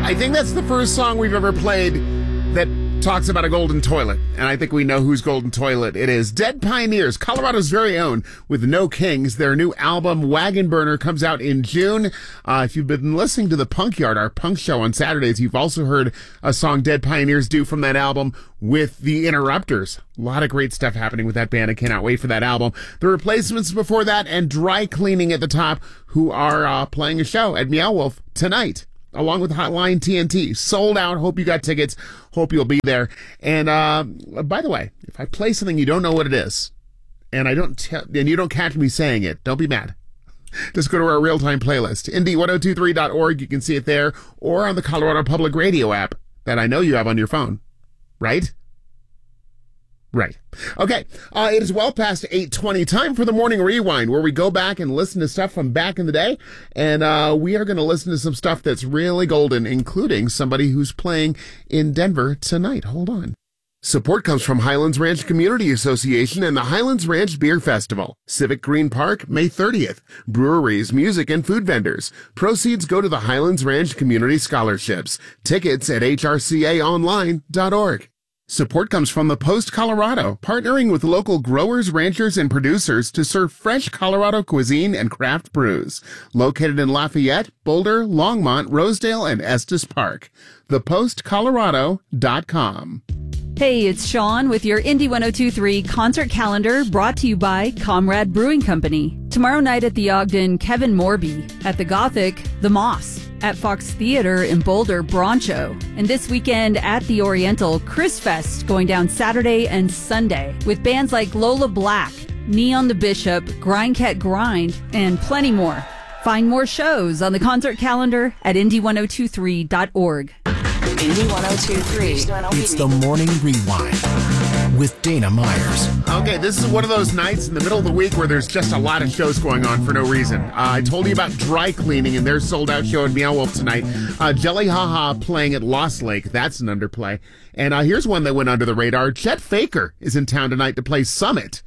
I think that's the first song we've ever played that talks about a golden toilet. And I think we know whose golden toilet it is. Dead Pioneers, Colorado's very own, with No Kings. Their new album, Wagon Burner, comes out in June. If you've been listening to the Punk Yard, our punk show on Saturdays, you've also heard a song Dead Pioneers do from that album with the Interrupters. A lot of great stuff happening with that band. I cannot wait for that album. The Replacements before that, and Dry Cleaning at the top, who are playing a show at Meow Wolf tonight, along with Hotline TNT. Sold out. Hope you got tickets. Hope you'll be there. And by the way, if I play something you don't know what it is, and you don't catch me saying it, don't be mad. Just go to our real-time playlist, indie1023.org. You can see it there, or on the Colorado Public Radio app that I know you have on your phone. Right? Right. Okay. It is well past 8:20. Time for the Morning Rewind, where we go back and listen to stuff from back in the day. And we are going to listen to some stuff that's really golden, including somebody who's playing in Denver tonight. Hold on. Support comes from Highlands Ranch Community Association and the Highlands Ranch Beer Festival. Civic Green Park, May 30th. Breweries, music, and food vendors. Proceeds go to the Highlands Ranch Community Scholarships. Tickets at hrcaonline.org. Support comes from the Post Colorado, partnering with local growers, ranchers, and producers to serve fresh Colorado cuisine and craft brews. Located in Lafayette, Boulder, Longmont, Rosedale, and Estes Park. ThePostColorado.com. Hey, it's Sean with your Indie 1023 concert calendar, brought to you by Comrade Brewing Company. Tomorrow night at the Ogden, Kevin Morby. At the Gothic, The Moss. At Fox Theater in Boulder, Broncho. And this weekend at the Oriental, Chris Fest, going down Saturday and Sunday, with bands like Lola Black, Neon the Bishop, Grindcat Grind, and plenty more. Find more shows on the concert calendar at indie1023.org. Indie 1023. It's the Morning Rewind with Dana Myers. Okay, this is one of those nights in the middle of the week where there's just a lot of shows going on for no reason. I told you about Dry Cleaning and their sold-out show at Meow Wolf tonight. Jelly Haha playing at Lost Lake. That's an underplay. And here's one that went under the radar. Chet Faker is in town tonight to play Summit.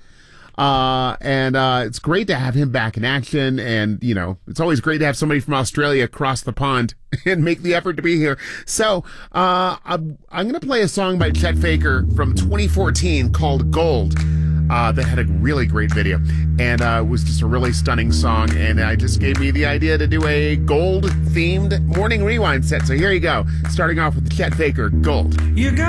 And it's great to have him back in action. And, you know, it's always great to have somebody from Australia cross the pond and make the effort to be here. So, I'm going to play a song by Chet Faker from 2014 called Gold. That had a really great video, and it was just a really stunning song, and it just gave me the idea to do a gold-themed Morning Rewind set. So here you go, starting off with Chet Faker, Gold. You got